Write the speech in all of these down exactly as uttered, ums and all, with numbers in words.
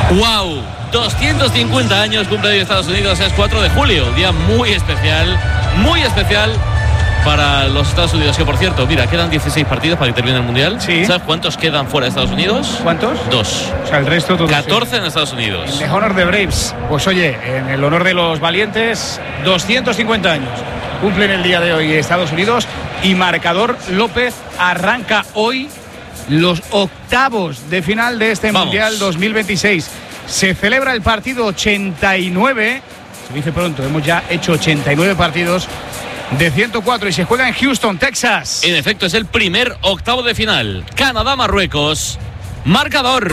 ¡Wow! doscientos cincuenta años cumple hoy Estados Unidos, es cuatro de julio, un día muy especial, muy especial para los Estados Unidos, que por cierto, mira, quedan dieciséis partidos para que termine el Mundial. Sí. ¿Sabes cuántos quedan fuera de Estados Unidos? ¿Cuántos? Dos. O sea, el resto todos. catorce en Estados Unidos. En el honor de Braves. Pues oye, en el honor de los valientes, doscientos cincuenta años cumplen el día de hoy Estados Unidos, y marcador López arranca hoy los octavos de final de este Vamos. Mundial dos mil veintiséis. Se celebra el partido ochenta y nueve, se dice pronto, hemos ya hecho ochenta y nueve partidos de ciento cuatro y se juega en Houston, Texas. En efecto, es el primer octavo de final. Canadá-Marruecos. Marcador.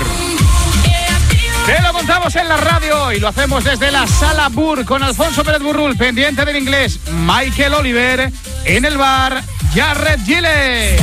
Te lo contamos en la radio y lo hacemos desde la Sala Bur con Alfonso Pérez Burrul, pendiente del inglés Michael Oliver, en el bar Jared Gilles.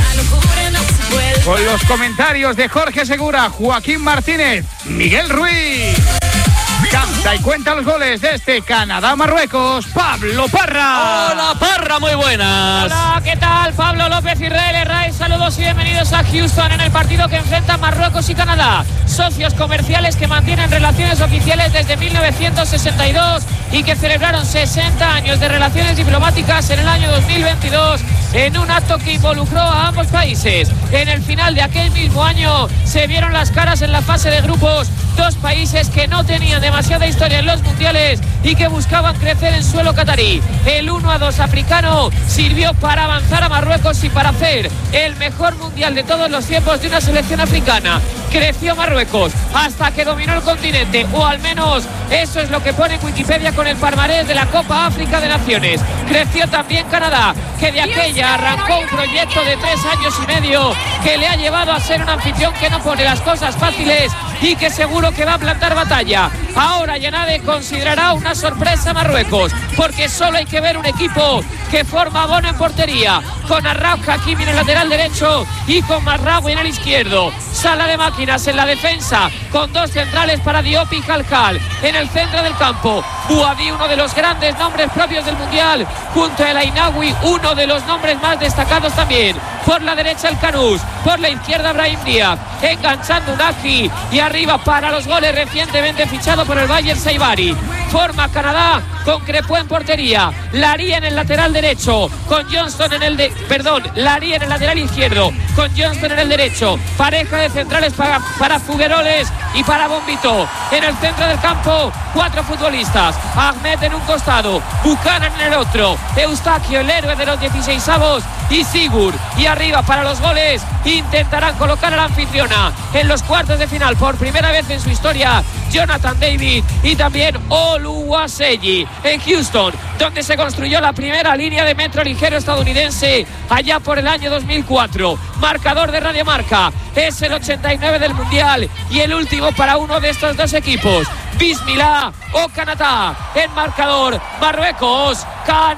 Con los comentarios de Jorge Segura, Joaquín Martínez, Miguel Ruiz. Canta y cuenta los goles de este Canadá-Marruecos, Pablo Parra. Hola Parra, muy buenas. Hola, ¿qué tal? Pablo López, Israel Herraiz, saludos y bienvenidos a Houston en el partido que enfrenta Marruecos y Canadá. Socios comerciales que mantienen relaciones oficiales desde mil novecientos sesenta y dos y que celebraron sesenta años de relaciones diplomáticas en el año dos mil veintidós en un acto que involucró a ambos países. En el final de aquel mismo año se vieron las caras en la fase de grupos, dos países que no tenían demasiada historia en los mundiales y que buscaban crecer en suelo catarí. El uno a dos africano sirvió para avanzar a Marruecos y para hacer el mejor mundial de todos los tiempos de una selección africana. Creció Marruecos hasta que dominó el continente, o al menos eso es lo que pone Wikipedia con el palmarés de la Copa África de Naciones. Creció también Canadá, que de aquella arrancó un proyecto de tres años y medio que le ha llevado a ser un anfitrión que no pone las cosas fáciles y que seguro que va a plantar batalla. Ahora ya nadie considerará una sorpresa Marruecos, porque solo hay que ver un equipo que forma Bono en portería, con Arraf Hakimi en el lateral derecho y con Marraoui en el izquierdo. Sala de máquinas en la defensa, con dos centrales para Diop y Khalkhal. En el centro del campo, Bouhaddi, uno de los grandes nombres propios del Mundial, junto a El Ainaoui, uno de los nombres más destacados también. Por la derecha el Canús, por la izquierda Brahim Díaz, enganchando Unagi, y arriba para los goles recientemente fichado por el Bayern Saibari. Forma Canadá con Crepó en portería, Laría en el lateral derecho, con Johnston en el de, perdón, Laría en el lateral izquierdo, con Johnston en el derecho. Pareja de centrales para, para Fugueroles y para Bombito. En el centro del campo, cuatro futbolistas, Ahmed en un costado, Buchanan en el otro, Eustaquio, el héroe de los dieciseisavos, y Sigur. Y arriba para los goles intentarán colocar a la anfitriona en los cuartos de final por primera vez en su historia, Jonathan David y también Oluwaseyi. En Houston, donde se construyó la primera línea de metro ligero estadounidense allá por el año dos mil cuatro. Marcador de Radio Marca, es el ochenta y nueve del Mundial y el último para uno de estos dos equipos. Bismillah o Canadá. En marcador, Marruecos,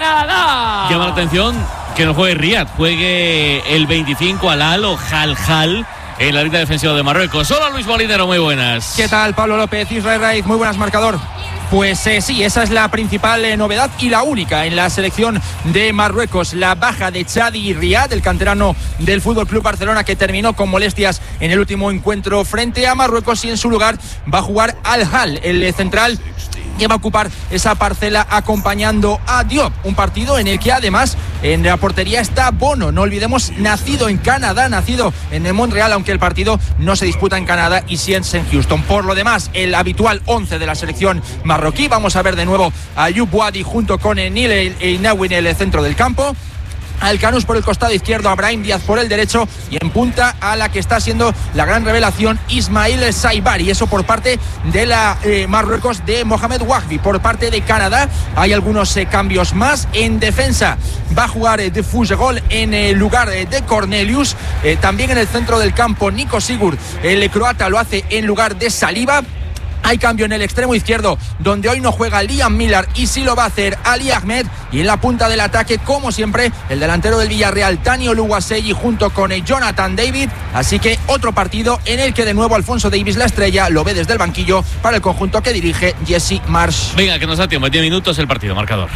Canadá. Llama la atención que no juegue Riyad, juegue el veinticinco Alal o Khalkhal en la línea defensiva de Marruecos. Hola Luis Molinero, muy buenas. ¿Qué tal, Pablo López, Israel Raiz? Muy buenas, marcador. Pues eh, sí, esa es la principal eh, novedad y la única en la selección de Marruecos. La baja de Chadi Riyad, el canterano del F C Barcelona, que terminó con molestias en el último encuentro frente a Marruecos, y en su lugar va a jugar Al-Hal, el eh, central que va a ocupar esa parcela acompañando a Diop. Un partido en el que además en la portería está Bono, no olvidemos, nacido en Canadá, nacido en Montreal, aunque el partido no se disputa en Canadá y sí en Houston. Por lo demás, el habitual once de la selección marroquí. Vamos a ver de nuevo a Ayoub Bouhaddi junto con Enil El Ainaoui en el centro del campo. Al Canús por el costado izquierdo, a Brahim Díaz por el derecho, y en punta a la que está siendo la gran revelación, Ismail Saibari. Eso por parte de la eh, Marruecos de Mohamed Wahbi. Por parte de Canadá hay algunos eh, cambios más. En defensa va a jugar eh, de Fugegol en el eh, lugar eh, de Cornelius. Eh, también en el centro del campo, Nico Sigur, el eh, croata, lo hace en lugar de Saliba. Hay cambio en el extremo izquierdo, donde hoy no juega Liam Miller y sí lo va a hacer Ali Ahmed. Y en la punta del ataque, como siempre, el delantero del Villarreal, Dani Oluwaseyi, junto con Jonathan David. Así que otro partido en el que de nuevo Alfonso Davies, la estrella, lo ve desde el banquillo para el conjunto que dirige Jesse Marsh. Venga, que nos da tiempo, diez minutos el partido, marcador.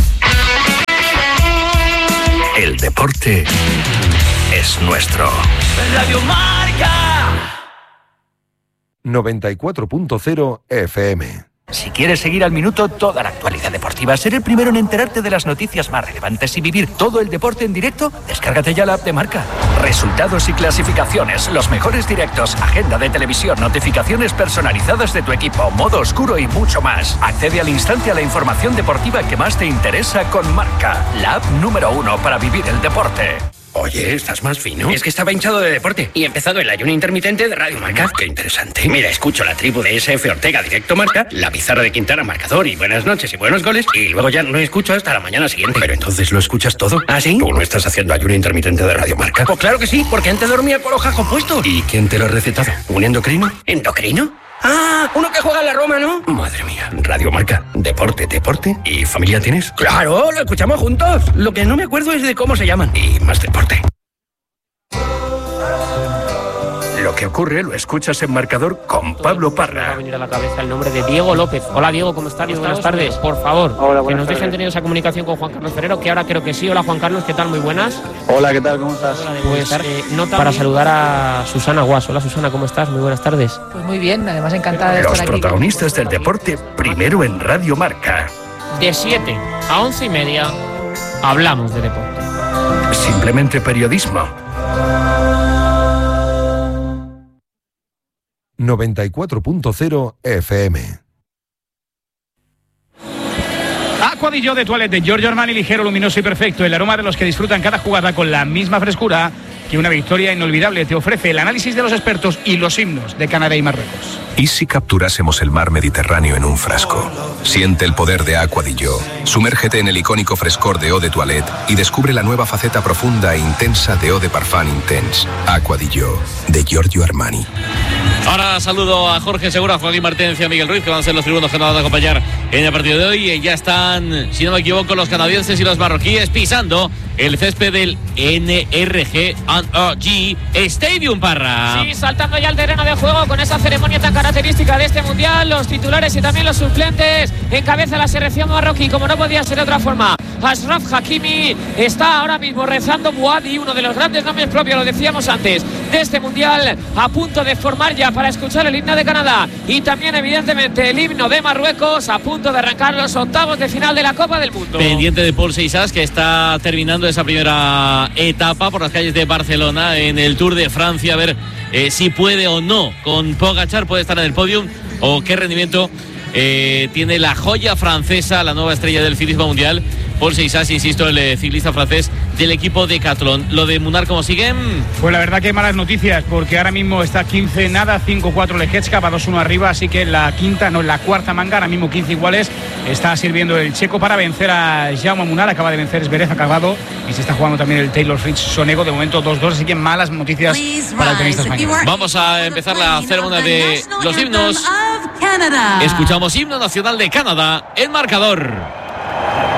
El deporte es nuestro. Radio Marca. noventa y cuatro punto cero F M. Si quieres seguir al minuto toda la actualidad deportiva, ser el primero en enterarte de las noticias más relevantes y vivir todo el deporte en directo, descárgate ya la app de Marca. Resultados y clasificaciones, los mejores directos, agenda de televisión, notificaciones personalizadas de tu equipo, modo oscuro y mucho más. Accede al instante a la información deportiva que más te interesa con Marca, la app número uno para vivir el deporte. Oye, ¿estás más fino? Es que estaba hinchado de deporte y he empezado el ayuno intermitente de Radio Marca. Qué interesante. Mira, escucho la tribu de S F Ortega directo Marca, la pizarra de Quintana marcador y buenas noches y buenos goles, y luego ya no escucho hasta la mañana siguiente. Pero entonces lo escuchas todo. ¿Ah, sí? ¿Tú no estás haciendo ayuno intermitente de Radio Marca? Pues claro que sí, porque antes dormía con los jajos puestos. ¿Y quién te lo ha recetado? ¿Un endocrino? ¿Endocrino? Ah, uno que juega en la Roma, ¿no? Madre mía, Radio Marca, deporte, deporte. ¿Y familia tienes? Claro, lo escuchamos juntos. Lo que no me acuerdo es de cómo se llaman. Y más deporte. Lo que ocurre lo escuchas en Marcador con Pablo Parra. Me va a venir a la cabeza el nombre de Diego López. Hola Diego, ¿cómo estás? Buenas tardes. Por favor, Hola, que nos tardes. dejen tener esa comunicación con Juan Carlos Ferrero, que ahora creo que sí. Hola Juan Carlos, ¿qué tal? Muy buenas. Hola, ¿qué tal? ¿Cómo estás? Pues eh, nota para saludar a Susana Guas. Hola Susana, ¿cómo estás? Muy buenas tardes. Pues muy bien, además encantada de Los estar aquí. protagonistas del deporte primero en Radio Marca. De siete a once y media hablamos de deporte. Simplemente periodismo. noventa y cuatro punto cero F M. Aqua di Gio de Toilette de Giorgio Armani, ligero, luminoso y perfecto. El aroma de los que disfrutan cada jugada con la misma frescura que una victoria inolvidable. Te ofrece el análisis de los expertos y los himnos de Canadá y Marruecos. ¿Y si capturásemos el mar Mediterráneo en un frasco? Siente el poder de Aqua di Gio. Sumérgete en el icónico frescor de Eau de Toilette y descubre la nueva faceta profunda e intensa de Eau de Parfum Intense. Aqua di Gio, de Giorgio Armani. Ahora saludo a Jorge Segura, a Joaquín Martínez y a Miguel Ruiz, que van a ser los tribunos que nos van a acompañar en el partido de hoy. Y ya están, si no me equivoco, los canadienses y los marroquíes pisando el césped del N R G Stadium, Parra. Sí, saltando ya al terreno de juego con esa ceremonia tan característica de este mundial. Los titulares y también los suplentes. Encabeza la selección marroquí, como no podía ser de otra forma. Ashraf Hakimi está ahora mismo rezando Boadi, uno de los grandes nombres propios, lo decíamos antes, de este mundial, a punto de formar ya para escuchar el himno de Canadá y también evidentemente el himno de Marruecos, a punto de arrancar los octavos de final de la Copa del Mundo. Pendiente de Paul Seixas, que está terminando esa primera etapa por las calles de Barcelona en el Tour de Francia, a ver eh, si puede o no con Pogačar, puede estar en el podium o qué rendimiento eh, tiene la joya francesa, la nueva estrella del ciclismo mundial, Paul Seixas, insisto, el eh, ciclista francés del equipo Decathlon. Lo de Munar, ¿cómo siguen? Pues la verdad que hay malas noticias, porque ahora mismo está quince nada, cinco cuatro Leječka, va dos uno arriba, así que la quinta, no, la cuarta manga, ahora mismo quince iguales, está sirviendo el checo para vencer a Jaume Munar, acaba de vencer Zverev acabado, y se está jugando también el Taylor Fritz Sonego, de momento dos dos, así que malas noticias para el tenista español. Vamos a empezar la ceremonia de los himnos. Escuchamos himno nacional de Canadá, el marcador.